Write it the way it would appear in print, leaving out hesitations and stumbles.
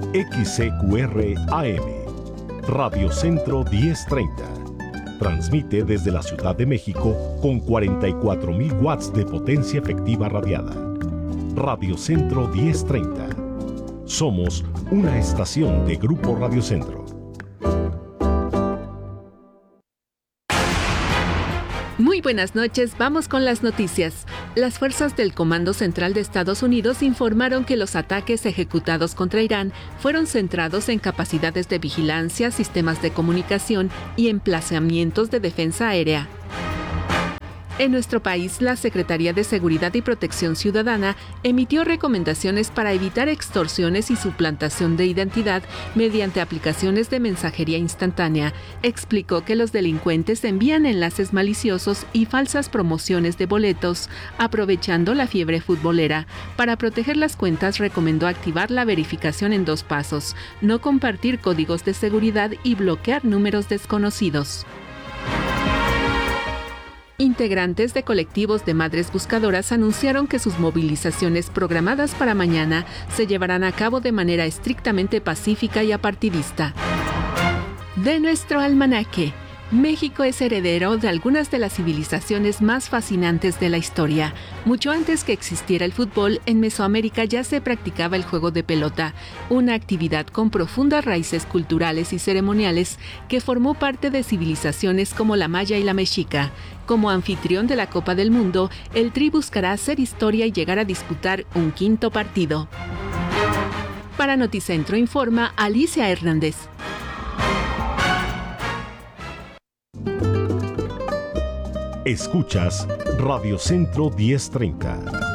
XCQR AM, Radio Centro 1030. Transmite desde la Ciudad de México con 44,000 watts de potencia efectiva radiada. Radio Centro 1030. Somos una estación de Grupo Radio Centro. Muy buenas noches, vamos con las noticias. Las fuerzas del Comando Central de Estados Unidos informaron que los ataques ejecutados contra Irán fueron centrados en capacidades de vigilancia, sistemas de comunicación y emplazamientos de defensa aérea. En nuestro país, la Secretaría de Seguridad y Protección Ciudadana emitió recomendaciones para evitar extorsiones y suplantación de identidad mediante aplicaciones de mensajería instantánea. Explicó que los delincuentes envían enlaces maliciosos y falsas promociones de boletos, aprovechando la fiebre futbolera. Para proteger las cuentas, recomendó activar la verificación en 2 pasos, no compartir códigos de seguridad y bloquear números desconocidos. Integrantes de colectivos de madres buscadoras anunciaron que sus movilizaciones programadas para mañana se llevarán a cabo de manera estrictamente pacífica y apartidista. De nuestro almanaque, México es heredero de algunas de las civilizaciones más fascinantes de la historia. Mucho antes que existiera el fútbol, en Mesoamérica ya se practicaba el juego de pelota, una actividad con profundas raíces culturales y ceremoniales que formó parte de civilizaciones como la maya y la mexica. Como anfitrión de la Copa del Mundo, el Tri buscará hacer historia y llegar a disputar un 5º partido. Para Noticentro informa Alicia Hernández. Escuchas Radio Centro 1030.